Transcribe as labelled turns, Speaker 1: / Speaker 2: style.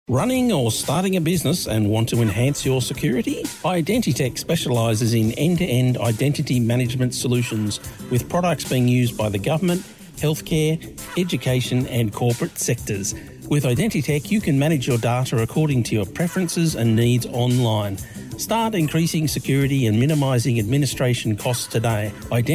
Speaker 1: Running or starting a business and want to enhance your security? Identitech specialises in end-to-end identity management solutions with products being used by the government, healthcare, education and corporate sectors. With Identitech, you can manage your data according to your preferences and needs online. Start increasing security and minimising administration costs today.